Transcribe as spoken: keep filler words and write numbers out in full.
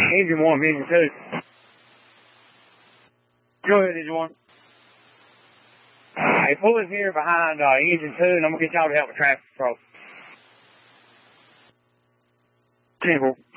Engine one, engine two. Go ahead, engine one. Hey, pull in here behind uh, engine two, and I'm gonna get y'all to help with traffic control. Simple.